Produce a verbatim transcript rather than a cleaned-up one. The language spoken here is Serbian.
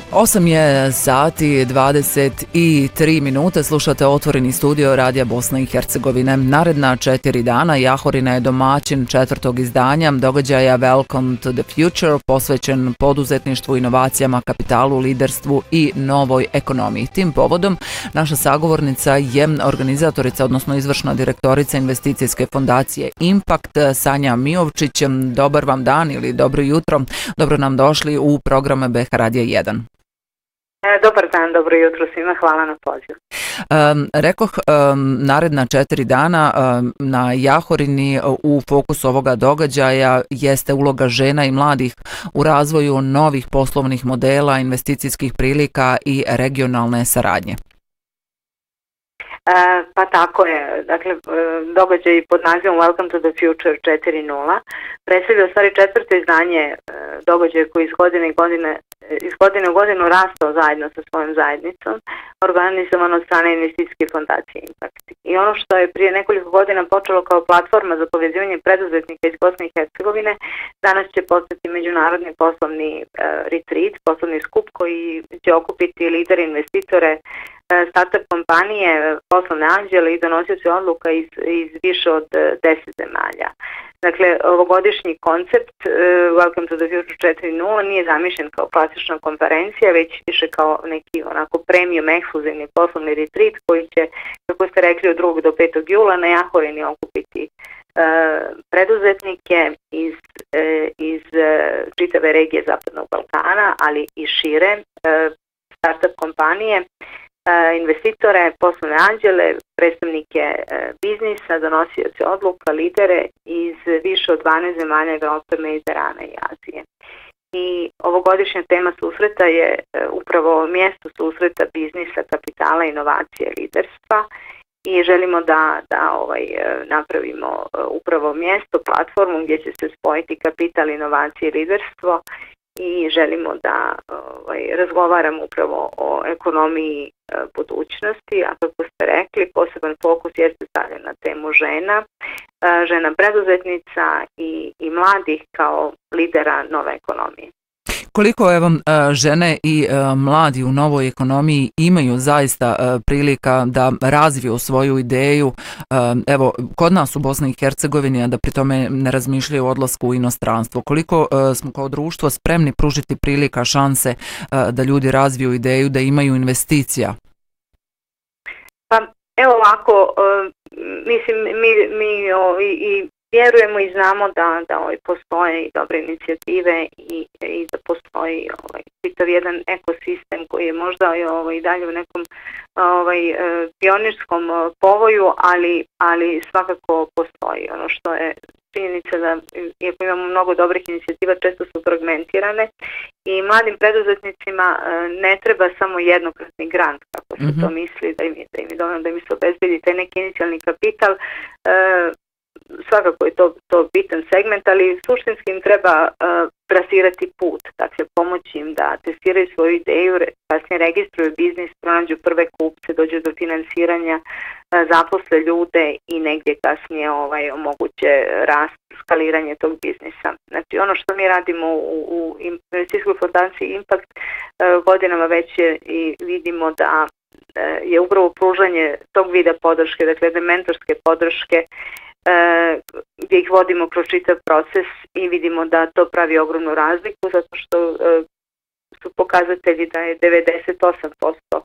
osam je sati dvadeset tri minute, slušate Otvoreni studio Radija Bosne i Hercegovine. Naredna četiri dana Jahorina je domaćin četvrtog izdanja događaja Welcome to the Future, posvećen poduzetništvu, inovacijama, kapitalu, liderstvu i novoj ekonomiji. Tim povodom naša sagovornica je organizatorica, odnosno izvršna direktorica investicijske fondacije Impact, Sanja Miovčić. Dobar vam dan ili dobro jutro. Dobro nam došli u program B H Radija jedan. Dobar dan, dobro jutro svima, hvala na pozivu. Um, rekoh, um, naredna četiri dana um, na Jahorini u fokusu ovoga događaja jeste uloga žena i mladih u razvoju novih poslovnih modela, investicijskih prilika i regionalne saradnje. E, pa tako je, dakle događaj pod nazivom Welcome to the Future četiri nula predstavlja u stvari četvrto izdanje događaja koji iz godine, godine, iz godine u godinu rastao zajedno sa svojom zajednicom, organizovan od strane investicijske fondacije Impact. I ono što je prije nekoliko godina počelo kao platforma za povezivanje preduzetnika iz Bosne i Hercegovine, danas će postati međunarodni poslovni uh, retreat, poslovni skup koji će okupiti lidere, investitore, startup kompanije, poslovne anđele i donosioci odluka iz, iz više od deset zemalja. Dakle, ovogodišnji koncept uh, Welcome to the Future četiri nula nije zamišljen kao klasična konferencija, već više kao neki onako premium ekskluzivni poslovni retreat koji će, kako ste rekli, od drugog do petog jula na Jahorini okupiti uh, preduzetnike iz, uh, iz uh, čitave regije Zapadnog Balkana, ali i šire, uh, startup kompanije, investitore, poslovne anđele, predstavnike biznisa, donosioce odluka, lidere iz više od dvanaest zemalja Evrope, Mediterana i Azije. I ovogodišnja tema susreta je upravo mjesto susreta biznisa, kapitala, inovacije, liderstva i želimo da, da ovaj, napravimo upravo mjesto, platformu gdje će se spojiti kapital, inovacije i liderstvo i želimo da ovaj, razgovaramo upravo o ekonomiji e, budućnosti, a kako ste rekli, poseban fokus jeste stavljen na temu žena, e, žena preduzetnica i, i mladih kao lidera nove ekonomije. Koliko evo žene i mladi u novoj ekonomiji imaju zaista prilika da razviju svoju ideju, evo kod nas u Bosni i Hercegovini, a da pri tome ne razmišljaju o odlasku u inostranstvo. Koliko smo kao društvo spremni pružiti prilika, šanse da ljudi razviju ideju, da imaju investicija? Pa evo ovako, mislim mi, mi o, i, i vjerujemo i znamo da, da ovaj, postoje i dobre inicijative i, i da postoji ovaj, čitav jedan ekosistem koji je možda ovaj, dalje u nekom ovaj, pionirskom povoju, ali, ali svakako postoji. Ono što je činjenica da, iako imamo mnogo dobrih inicijativa, često su fragmentirane i mladim preduzetnicima ne treba samo jednokratni grant, kako se mm-hmm. to misli, da im, da im je dovoljno da im se obezbedi taj neki inicijalni kapital. E, svakako je to, to bitan segment, ali suštinski im treba uh, trasirati put, dakle pomoći im da testiraju svoju ideju, kasnije registruju biznis, pronađu prve kupce, dođu do finansiranja, uh, zaposle ljude i negdje kasnije ovaj, omoguće rast, skaliranje tog biznisa. Znači ono što mi radimo u, u investicijskoj fondaciji Impact uh, godinama već je i vidimo da uh, je upravo pružanje tog vida podrške, dakle da mentorske podrške, gdje ih vodimo kroz čitav proces i vidimo da to pravi ogromnu razliku zato što su pokazatelji da je devedeset osam posto